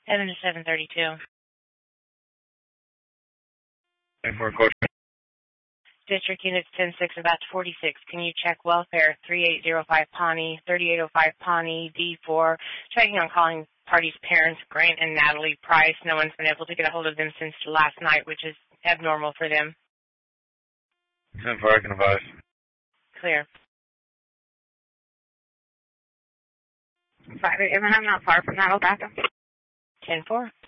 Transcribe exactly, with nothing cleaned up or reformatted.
seven to seven thirty-two. ten four, coach. District Units ten six about forty-six. Can you check welfare thirty-eight oh five Pawnee, thirty-eight oh five Pawnee, D four, checking on calling parties' parents, Grant and Natalie Price. No one's been able to get a hold of them since last night, which is abnormal for them. ten four, I can advise. Clear. five eight, I'm not far from that. I'll back up. ten four.